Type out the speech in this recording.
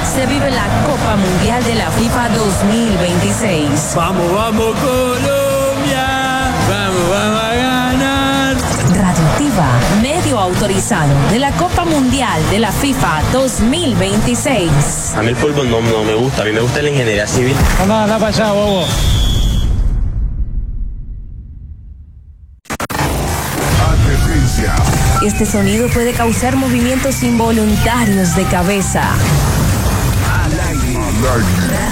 se vive la Copa Mundial de la FIFA 2026. Vamos, vamos Colombia, vamos a ganar. Radioactiva, medio autorizado de la Copa Mundial de la FIFA 2026. A mí el fútbol no me gusta, a mí me gusta la ingeniería civil. Anda para allá, bobo. Este sonido puede causar movimientos involuntarios de cabeza. Al aire.